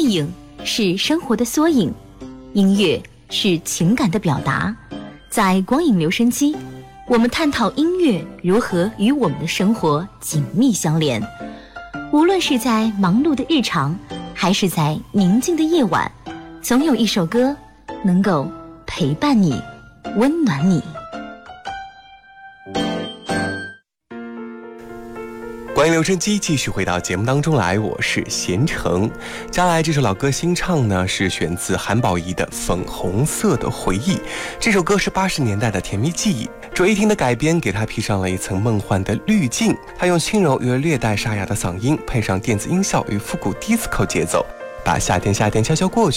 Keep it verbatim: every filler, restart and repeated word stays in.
意影是生活的缩影，音乐是情感的表达。在光影留声机，我们探讨音乐如何与我们的生活紧密相连。无论是在忙碌的日常，还是在宁静的夜晚，总有一首歌能够陪伴你，温暖你。 光影留声机继续回到节目当中来，我是贤成。接下来这首老歌新唱呢，是选自韩宝仪的《粉红色的回忆》。这首歌是八十年代的甜蜜记忆，卓依婷的改编给它披上了一层梦幻的滤镜。她用轻柔又略带沙哑的嗓音，配上电子音效与复古 disco 节奏，把夏天夏天悄悄过去